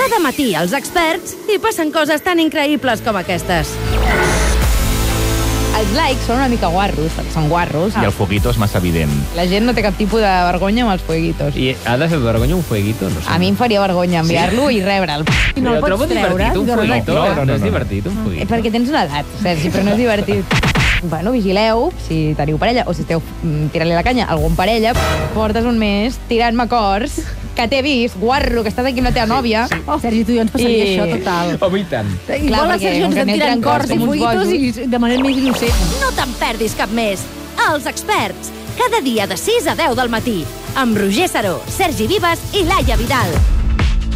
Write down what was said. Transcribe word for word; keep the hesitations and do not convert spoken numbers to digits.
Cada matí els experts hi passen coses tan increïbles com aquestes. Els likes són una mica guarros, perquè són guarros. I el foguito és massa evident. La gent no té cap tipus de vergonya amb els fueguitos. I ha de fer vergonya un fueguito? No sé. A mi em faria vergonya enviar-lo i rebre'l. I no el trobo pots treure? divertit, un fueguito. No, no, no, No és no. divertit, un fueguito. Perquè tens una edat, Sergi, però no és divertit. Bueno, vigileu, si teniu parella o si esteu mm, tirant-li la canya a algun parella, portes un mes tirant-me cors que t'he vist, guarro, que estàs aquí amb la teva nòvia. Oh, Sergi, tu i jo ens passaria I- això total. Home, i tant. Igual Clar, la perquè Sergi com ens que estem anem tirant tirant cors i com uns fueguitos bojos. i de manera més innocent. No te'n perdis cap més. Els experts, cada dia de sis a deu del matí, amb Roger Saró, Sergi Vives i Laia Vidal.